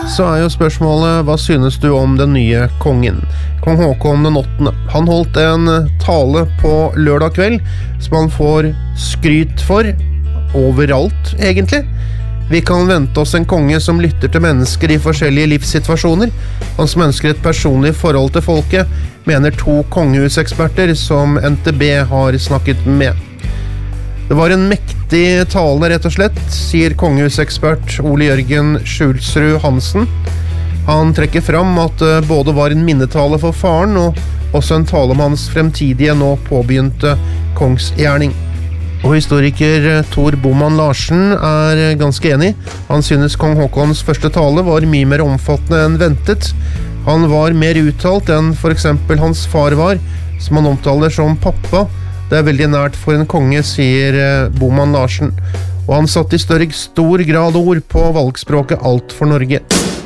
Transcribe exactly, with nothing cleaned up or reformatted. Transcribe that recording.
så er jo spørsmålet, hva synes du om den nye kongen? Kong Håkon den åttende. Han holdt en tale på lørdag kveld, som han får skryt for overalt, egentlig. Vi kan vente oss en konge som lytter til mennesker i forskjellige livssituasjoner, han som ønsker et personlig forhold til folket, mener to kongehuseksperter som N T B har snakket med. Det var en mektig tale, rett og slett, sier kongehusekspert Ole Jørgen Schulzrud Hansen. Han trekker fram at det både var en minnetale for faren, og også en tale om hans fremtidige, nå påbegynte kongsgjerning. Og historiker Tor Boman Larsen er ganske enig. Han synes kong Håkons første tale var mye mer omfattende enn ventet. Han var mer uttalt enn for eksempel hans far var, som han omtaler som pappa. Det er veldig nært for en konge, sier Boman Larsen. Og han satt i større, stor grad ord på valgspråket Alt for Norge.